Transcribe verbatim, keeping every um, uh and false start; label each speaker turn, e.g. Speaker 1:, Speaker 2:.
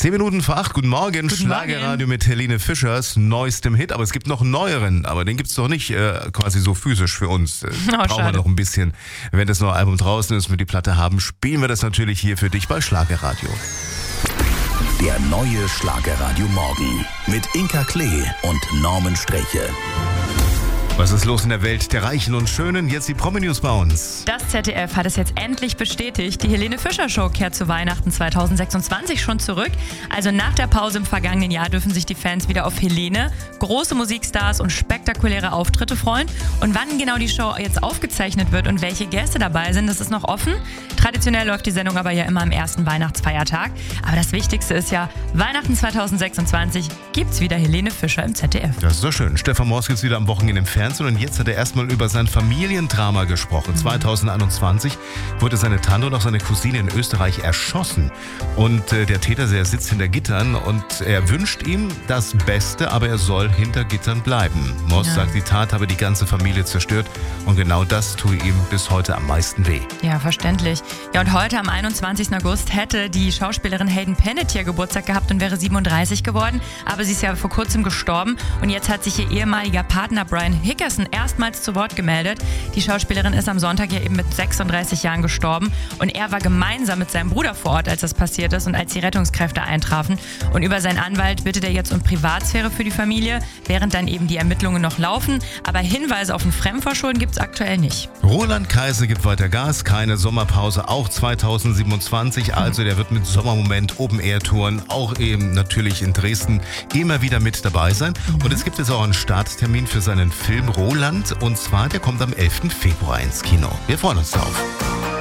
Speaker 1: Zehn Minuten vor acht, guten Morgen,
Speaker 2: Guten
Speaker 1: Schlagerradio
Speaker 2: Morgen.
Speaker 1: mit Helene Fischers neuestem Hit, aber es gibt noch einen neueren, aber den gibt's doch nicht äh, quasi so physisch für uns. Äh,
Speaker 2: Oh,
Speaker 1: brauchen wir
Speaker 2: schade.
Speaker 1: noch ein bisschen. Wenn das neue Album draußen ist und wir die Platte haben, spielen wir das natürlich hier für dich bei Schlagerradio.
Speaker 3: Der neue Schlagerradio Morgen mit Inka Klee und Norman Sträche.
Speaker 1: Was ist los in der Welt der Reichen und Schönen? Jetzt die Promi-News bei uns.
Speaker 2: Das Z D F hat es jetzt endlich bestätigt. Die Helene Fischer Show kehrt zu Weihnachten zwanzig sechsundzwanzig schon zurück. Also nach der Pause im vergangenen Jahr dürfen sich die Fans wieder auf Helene, große Musikstars und spektakuläre Auftritte freuen. Und wann genau die Show jetzt aufgezeichnet wird und welche Gäste dabei sind, das ist noch offen. Traditionell läuft die Sendung aber ja immer am ersten Weihnachtsfeiertag. Aber das Wichtigste ist ja, Weihnachten zwanzig sechsundzwanzig gibt's wieder Helene Fischer im Z D F.
Speaker 1: Das ist doch schön. Stefan Morsch ist wieder am Wochenende im Fernsehen und jetzt hat er erstmal über sein Familiendrama gesprochen. zwanzig einundzwanzig wurde seine Tante und auch seine Cousine in Österreich erschossen. Und äh, der Täter, der sitzt hinter Gittern und er wünscht ihm das Beste, aber er soll hinter Gittern bleiben. Morsch
Speaker 2: Ja.
Speaker 1: sagt, die Tat habe die ganze Familie zerstört und genau das tue ihm bis heute am meisten weh.
Speaker 2: Ja, verständlich. Ja, und heute am einundzwanzigsten August hätte die Schauspielerin Hayden Panettiere Geburtstag gehabt und wäre siebenunddreißig geworden. Aber sie ist ja vor kurzem gestorben und jetzt hat sich ihr ehemaliger Partner Brian Hickerson erstmals zu Wort gemeldet. Die Schauspielerin ist am Sonntag ja eben mit sechsunddreißig Jahren gestorben und er war gemeinsam mit seinem Bruder vor Ort, als das passiert ist und als die Rettungskräfte eintrafen. Und über seinen Anwalt bittet er jetzt um Privatsphäre für die Familie, während dann eben die Ermittlungen noch laufen. Aber Hinweise auf ein Fremdverschulden gibt es aktuell nicht.
Speaker 1: Roland Kaiser gibt weiter Gas, keine Sommerpause, auch zwanzig siebenundzwanzig. Also der wird mit Sommermoment Open-Air-Touren, auch eben natürlich in Dresden, immer wieder mit dabei sein. Und es gibt jetzt auch einen Starttermin für seinen Film Roland. Und zwar, der kommt am elften Februar ins Kino. Wir freuen uns drauf.